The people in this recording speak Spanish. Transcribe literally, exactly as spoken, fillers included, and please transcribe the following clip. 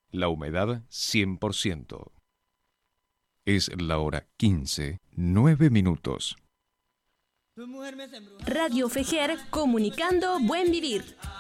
La humedad cien por ciento. Es la hora quince, nueve minutos. Radio Fejer, comunicando buen vivir.